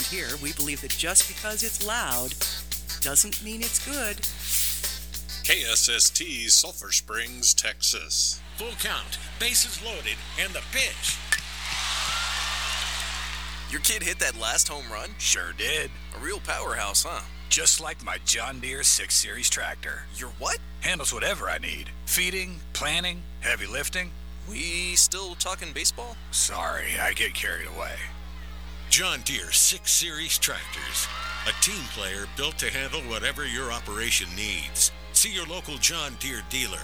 around here, we believe that just because it's loud doesn't mean it's good. KSST, Sulphur Springs, Texas. Full count, bases loaded, and the pitch. Your kid hit that last home run? Sure did. A real powerhouse, huh? Just like my John Deere 6 Series tractor. Your what? Handles whatever I need. Feeding, planting, heavy lifting. We still talking baseball? Sorry, I get carried away. John Deere 6 Series tractors. A team player built to handle whatever your operation needs. See your local John Deere dealer.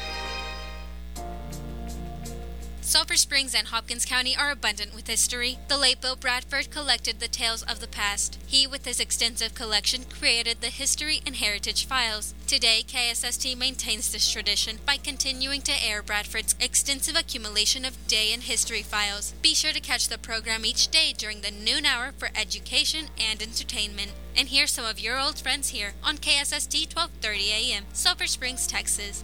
Sulphur Springs and Hopkins County are abundant with history. The late Bill Bradford collected the tales of the past. He, with his extensive collection, created the History and Heritage Files. Today, KSST maintains this tradition by continuing to air Bradford's extensive accumulation of day in history files. Be sure to catch the program each day during the noon hour for education and entertainment. And hear some of your old friends here on KSST 1230 AM, Sulphur Springs, Texas.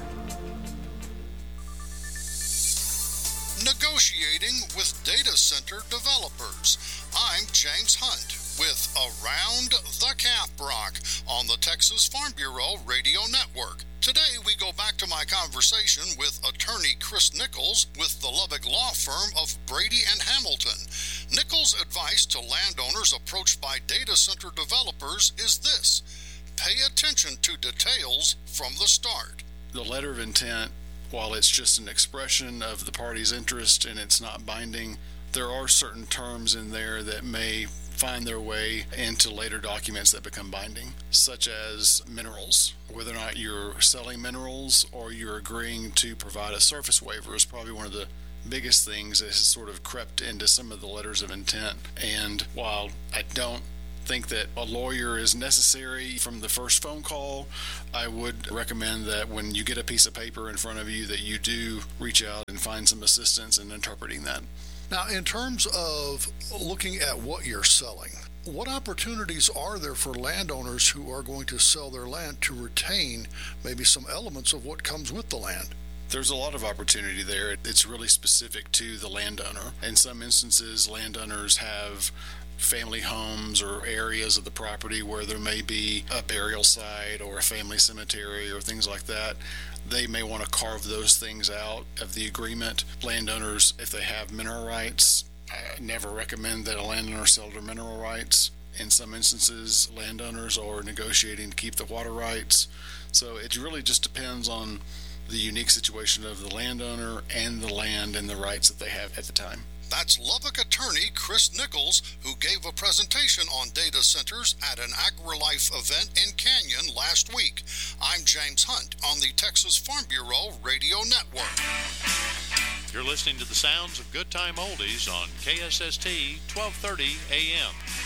Negotiating with data center developers. I'm James Hunt with Around the Caprock on the Texas Farm Bureau Radio Network. Today we go back to my conversation with attorney Chris Nichols with the Lubbock law firm of Brady and Hamilton. Nichols' advice to landowners approached by data center developers is this: pay attention to details from the start. The letter of intent, while it's just an expression of the party's interest and it's not binding, there are certain terms in there that may find their way into later documents that become binding, such as minerals. Whether or not you're selling minerals or you're agreeing to provide a surface waiver is probably one of the biggest things that has sort of crept into some of the letters of intent. And while I don't think that a lawyer is necessary from the first phone call, I would recommend that when you get a piece of paper in front of you that you do reach out and find some assistance in interpreting that. Now, in terms of looking at what you're selling, what opportunities are there for landowners who are going to sell their land to retain maybe some elements of what comes with the land? There's a lot of opportunity there. It's really specific to the landowner. In some instances, landowners have family homes or areas of the property where there may be a burial site or a family cemetery or things like that. They may want to carve those things out of the agreement. Landowners, if they have mineral rights, I never recommend that a landowner sell their mineral rights. In some instances, landowners are negotiating to keep the water rights. So it really just depends on the unique situation of the landowner and the land and the rights that they have at the time. That's Lubbock attorney Chris Nichols, who gave a presentation on data centers at an AgriLife event in Canyon last week. I'm James Hunt on the Texas Farm Bureau Radio Network. You're listening to the sounds of Good Time Oldies on KSST 1230 AM.